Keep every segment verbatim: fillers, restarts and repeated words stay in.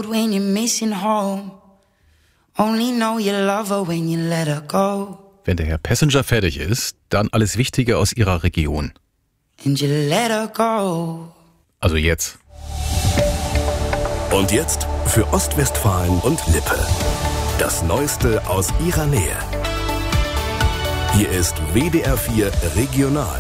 road when you're missing home. Only know you love her when you let her go. Wenn der Herr Passenger fertig ist, dann alles Wichtige aus Ihrer Region. And you let her go. Also jetzt. Und jetzt für Ostwestfalen und Lippe. Das Neueste aus Ihrer Nähe. Hier ist W D R vier Regional.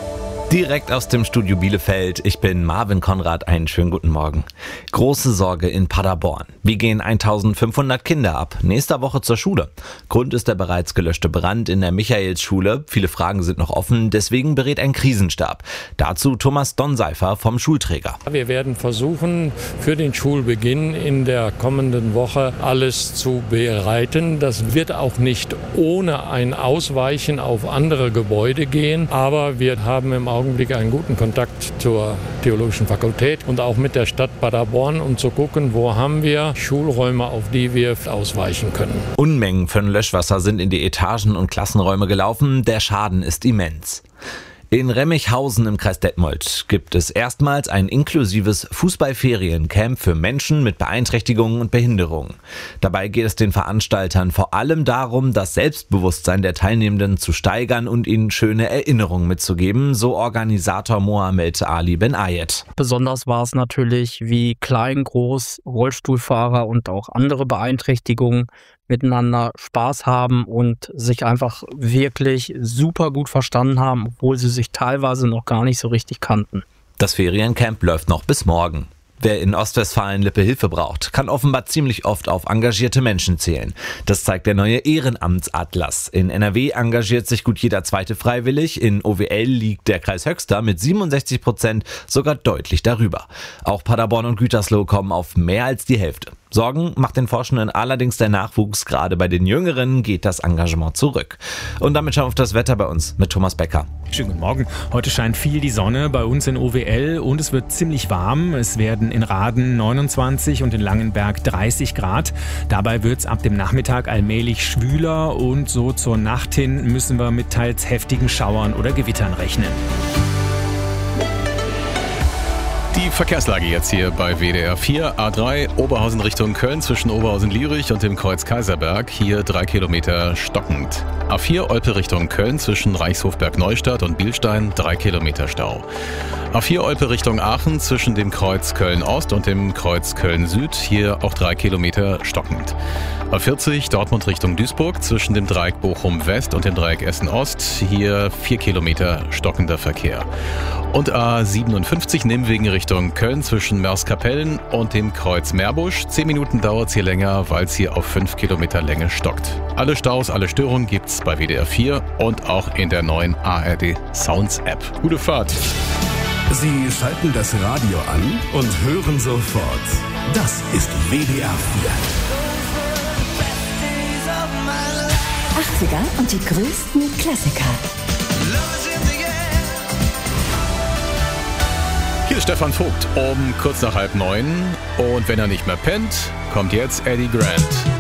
Direkt aus dem Studio Bielefeld. Ich bin Marvin Konrad. Einen schönen guten Morgen. Große Sorge in Paderborn. Wie gehen eintausendfünfhundert Kinder ab nächster Woche zur Schule? Grund ist der bereits gelöschte Brand in der Michaelsschule. Viele Fragen sind noch offen, deswegen berät ein Krisenstab. Dazu Thomas Donseifer vom Schulträger. Wir werden versuchen, für den Schulbeginn in der kommenden Woche alles zu bereiten. Das wird auch nicht ohne ein Ausweichen auf andere Gebäude gehen, aber wir haben im Augenblick einen guten Kontakt zur Theologischen Fakultät und auch mit der Stadt Paderborn, um zu gucken, wo haben wir Schulräume, auf die wir ausweichen können. Unmengen von Löschwasser sind in die Etagen und Klassenräume gelaufen. Der Schaden ist immens. In Remmichhausen im Kreis Detmold gibt es erstmals ein inklusives Fußballferiencamp für Menschen mit Beeinträchtigungen und Behinderungen. Dabei geht es den Veranstaltern vor allem darum, das Selbstbewusstsein der Teilnehmenden zu steigern und ihnen schöne Erinnerungen mitzugeben, so Organisator Mohamed Ali Ben Ayed. Besonders war es natürlich, wie klein, groß, Rollstuhlfahrer und auch andere Beeinträchtigungen miteinander Spaß haben und sich einfach wirklich super gut verstanden haben, obwohl sie sich teilweise noch gar nicht so richtig kannten. Das Feriencamp läuft noch bis morgen. Wer in Ostwestfalen-Lippe Hilfe braucht, kann offenbar ziemlich oft auf engagierte Menschen zählen. Das zeigt der neue Ehrenamtsatlas. In N R W engagiert sich gut jeder Zweite freiwillig. In O W L liegt der Kreis Höxter mit siebenundsechzig Prozent sogar deutlich darüber. Auch Paderborn und Gütersloh kommen auf mehr als die Hälfte. Sorgen macht den Forschenden allerdings der Nachwuchs. Gerade bei den Jüngeren geht das Engagement zurück. Und damit schauen wir auf das Wetter bei uns mit Thomas Becker. Schönen guten Morgen. Heute scheint viel die Sonne bei uns in O W L und es wird ziemlich warm. Es werden in Rahden neunundzwanzig und in Langenberg dreißig Grad. Dabei wird es ab dem Nachmittag allmählich schwüler und so zur Nacht hin müssen wir mit teils heftigen Schauern oder Gewittern rechnen. Die Verkehrslage jetzt hier bei W D R vier. A drei Oberhausen Richtung Köln zwischen Oberhausen-Lierich und dem Kreuz Kaiserberg. Hier drei Kilometer stockend. A vier Olpe Richtung Köln zwischen Reichshofberg-Neustadt und Bielstein. drei Kilometer Stau. A vier Olpe Richtung Aachen zwischen dem Kreuz Köln-Ost und dem Kreuz Köln-Süd. Hier auch drei Kilometer stockend. A vierzig Dortmund Richtung Duisburg zwischen dem Dreieck Bochum-West und dem Dreieck Essen-Ost. Hier vier Kilometer stockender Verkehr. Und A siebenundfünfzig Nimwegen Richtung Köln zwischen Merskapellen und dem Kreuz Meerbusch. Zehn Minuten dauert es hier länger, weil es hier auf fünf Kilometer Länge stockt. Alle Staus, alle Störungen gibt's bei W D R vier und auch in der neuen A R D Sounds App. Gute Fahrt! Sie schalten das Radio an und hören sofort. Das ist W D R vier. achtziger und die größten Klassiker. Hier ist Stefan Vogt um kurz nach halb neun. Und wenn er nicht mehr pennt, kommt jetzt Eddie Grant.